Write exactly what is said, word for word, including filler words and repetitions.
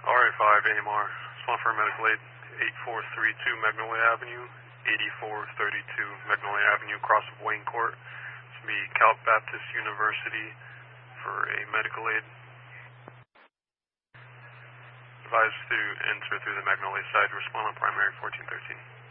R A five A M R, respond for medical aid, eight four three two Magnolia Avenue, eighty-four thirty-two Magnolia Avenue, across of Wayne Court. This will be Cal Baptist University for a medical aid. Advised to enter through the Magnolia side, respond on primary fourteen thirteen.